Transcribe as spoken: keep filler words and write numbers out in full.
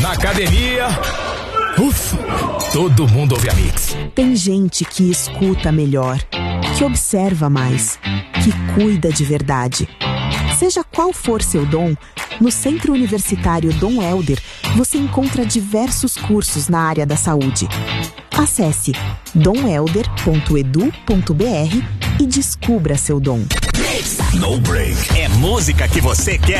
Na academia, ufa, todo mundo ouve a Mix. Tem gente que escuta melhor, que observa mais, que cuida de verdade. Seja qual for seu dom, no Centro Universitário Dom Helder você encontra diversos cursos na área da saúde. Acesse dom helder ponto edu ponto br e descubra seu dom. No Break. É música que você quer.